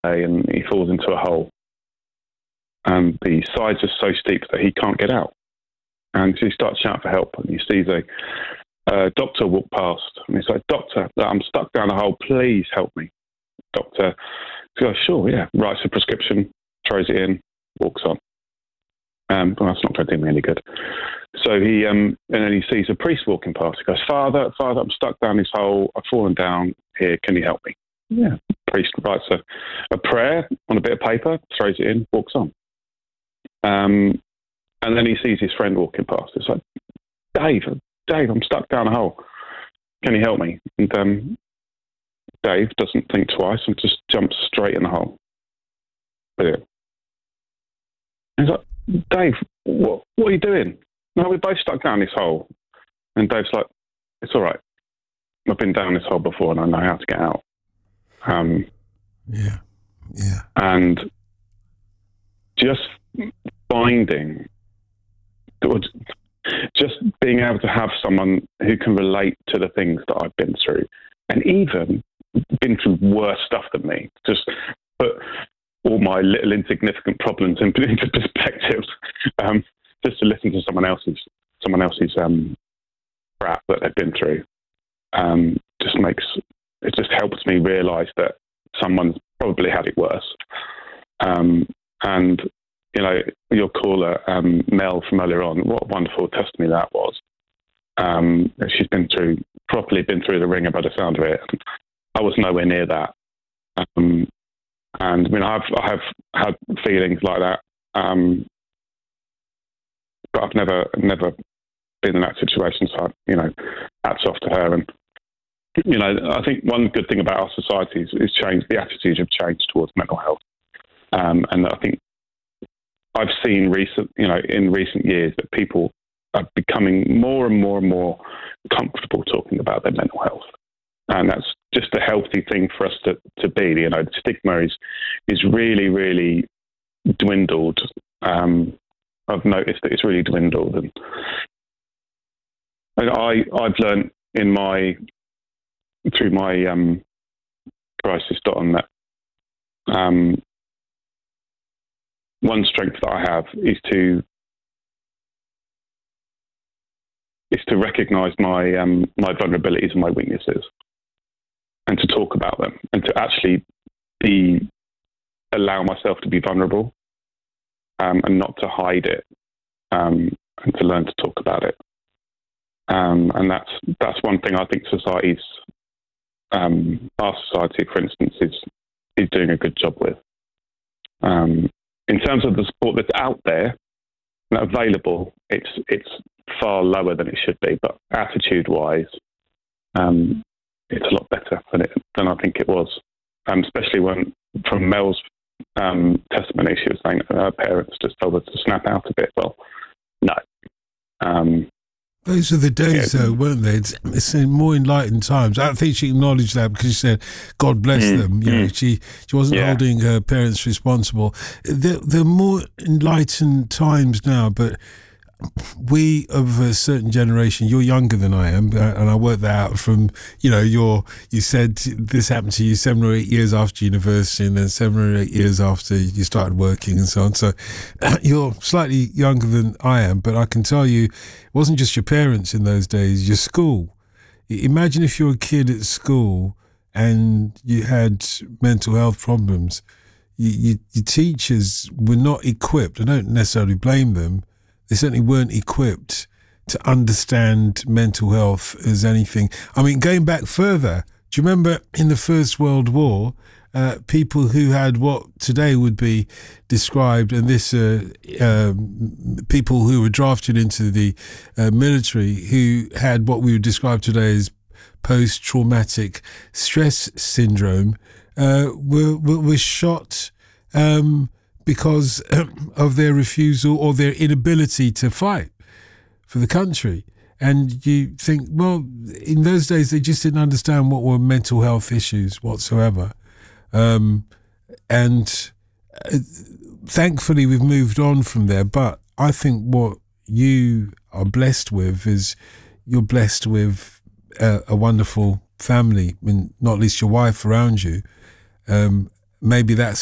and he falls into a hole. And the sides are so steep that he can't get out. And so he starts shouting for help, and he sees a doctor walk past. And he's like, "Doctor, I'm stuck down a hole. Please help me." Doctor goes, "Sure, yeah." Writes a prescription, throws it in, walks on. Well, that's not going to do me any good. So he and then he sees a priest walking past. He goes, Father, I'm stuck down this hole. I've fallen down here. Can you help me?" Yeah. Priest writes a prayer on a bit of paper, throws it in, walks on. And then he sees his friend walking past. It's like, Dave, I'm stuck down a hole. Can you help me? And Dave doesn't think twice and just jumps straight in the hole. Brilliant. He's like, "Dave, what are you doing?" "No, we're both stuck down this hole." And Dave's like, "It's all right. I've been down this hole before and I know how to get out." Yeah. And just finding, just being able to have someone who can relate to the things that I've been through, and even been through worse stuff than me, just put all my little insignificant problems into perspective, just to listen to someone else's crap that they've been through, just helps me realise that someone's probably had it worse. And you know, your caller, Mel from earlier on, what a wonderful testimony that was. She's been through the ringer by the sound of it. I was nowhere near that. And I mean, I have had feelings like that, but I've never been in that situation. So, you know, hats off to her. And, you know, I think one good thing about our society is changed. The attitudes have changed towards mental health. And I think I've seen in recent years that people are becoming more and more and more comfortable talking about their mental health. And that's just a healthy thing for us to be. You know, the stigma is really, really dwindled. I've noticed that it's really dwindled. And I've learned through my crisis.on that one strength that I have is to recognise my vulnerabilities and my weaknesses, and to talk about them, and to actually allow myself to be vulnerable, and not to hide it, and to learn to talk about it. And that's one thing I think our society, for instance, is doing a good job with. In terms of the support that's out there and available, it's far lower than it should be. But attitude-wise, it's a lot better than I think it was. Especially when, from Mel's testimony, she was saying that her parents just told her to snap out a bit. Well, no. Those are the days, though, weren't they? It's in more enlightened times. I think she acknowledged that because she said, "God bless them." You know, she wasn't holding her parents responsible. They're more enlightened times now, but we of a certain generation, you're younger than I am, and I worked that out from, you said this happened to you 7 or 8 years after university, and then 7 or 8 years after you started working and so on. So you're slightly younger than I am, but I can tell you, it wasn't just your parents in those days, your school. Imagine if you're a kid at school and you had mental health problems. Your teachers were not equipped. I don't necessarily blame them. They certainly weren't equipped to understand mental health as anything. I mean, going back further, do you remember in the First World War, people who had what today would be described, and this people who were drafted into the military who had what we would describe today as post-traumatic stress syndrome, were shot because of their refusal or their inability to fight for the country. And you think, well, in those days, they just didn't understand what were mental health issues whatsoever. And thankfully, we've moved on from there. But I think what you are blessed with is you're blessed with a wonderful family, and not least your wife around you. maybe that's